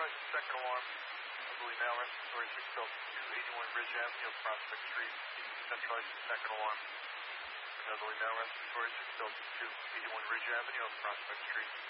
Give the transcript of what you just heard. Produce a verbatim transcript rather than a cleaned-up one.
Centralized second alarm. Southerly now respiratory six Delta two, eighty-one Ridge Avenue, Prospect Street. Centralized second alarm. Southerly now respiratory six Delta two, eighty-one Ridge Avenue, Prospect Street.